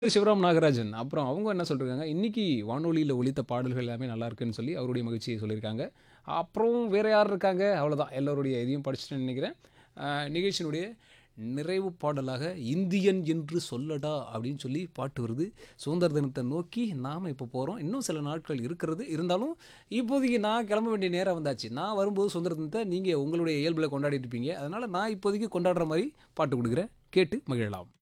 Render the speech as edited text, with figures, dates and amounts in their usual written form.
சிவராம் நாகராஜன். அப்புறம் அவங்க என்ன சொல்லிருக்காங்க, இன்னைக்கு வானொலியில ஒலித்த பாடல்கள் எல்லாமே நல்லா இருக்குன்னு சொல்லி அவருடைய மகிழ்ச்சிய சொல்லியிருக்காங்க. அப்புறம் வேற யார் இருக்காங்க? அவ்வளோதான். எல்லோருடைய இதையும் படிச்சுட்டேன்னு நெனைக்கிறேன். அ நிகழ்ச்சியினுடைய நிறைவு பாடலாக "இந்தியன் என்று சொல்லடா" அப்படின்னு சொல்லி பாட்டு வருது. சுதந்திர தினத்த நோக்கி நாம இப்போ போறோம். இன்னும் சில நாட்கள் இருக்கிறது. இருந்தாலும் இப்போதைக்கு நான் கிளம்ப வேண்டிய நேரம் வந்தாச்சு. நான் வரும்போது சுதந்திர தினத்த நீங்க உங்களுடைய இயல்புல கொண்டாடிட்டு இருப்பீங்க. அதனால நான் இப்போதைக்கு கொண்டாடுற மாரி பாட்டு குடுக்குறேன். கேட்டு மகிழலாம்.